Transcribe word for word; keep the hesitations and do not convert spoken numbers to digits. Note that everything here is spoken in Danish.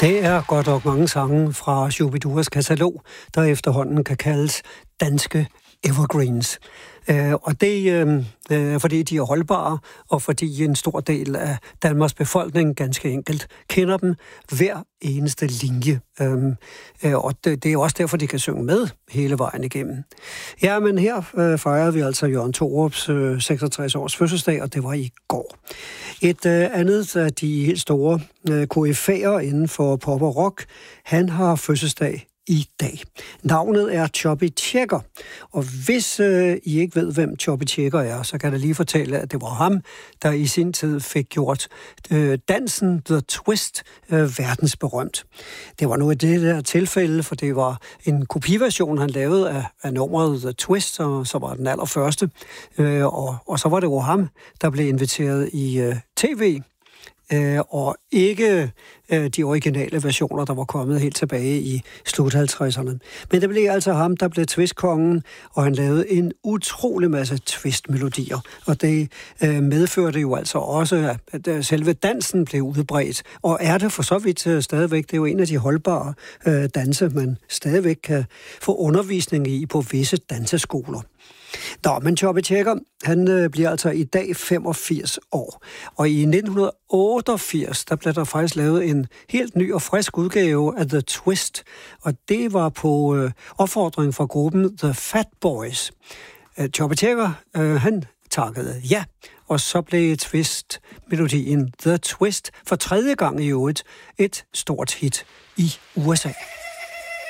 Det er godt nok mange sange fra Shubiduas katalog, der efterhånden kan kaldes danske evergreens. Øh, og det er øh, fordi de er holdbare, og fordi en stor del af Danmarks befolkning ganske enkelt kender dem hver eneste linje. Øh, øh, og det, det er også derfor, de kan synge med hele vejen igennem. Ja, men her øh, fejrede vi altså Jørgen Thorups øh, seksogtres års fødselsdag, og det var i går. Et øh, andet af de helt store øh, koryfæer inden for pop og rock, han har fødselsdag i dag. Navnet er Chubby Checker, og hvis øh, I ikke ved, hvem Chubby Checker er, så kan jeg lige fortælle, at det var ham, der i sin tid fik gjort øh, dansen The Twist øh, verdensberømt. Det var nu i det der tilfælde, for det var en kopiversion, han lavede af, af nummeret The Twist, og så var den allerførste, øh, og, og så var det jo ham, der blev inviteret i øh, tv, Øh, og ikke øh, de originale versioner, der var kommet helt tilbage i slut halvtredserne. Men det blev altså ham, der blev twistkongen, og han lavede en utrolig masse twistmelodier. Og det øh, medførte jo altså også, at, at selve dansen blev udbredt. Og er det for så vidt øh, stadigvæk, det er jo en af de holdbare øh, danse, man stadigvæk kan få undervisning i på visse danseskoler. Nå, men Chubby Checker, han øh, bliver altså i dag femogfirs år. Og i nitten otteogfirs, der blev der faktisk lavet en helt ny og frisk udgave af The Twist. Og det var på øh, opfordring fra gruppen The Fat Boys. Øh, Chubby Checker, øh, han takkede ja, og så blev Twist-melodien The Twist for tredje gang i øvrigt et stort hit i U S A.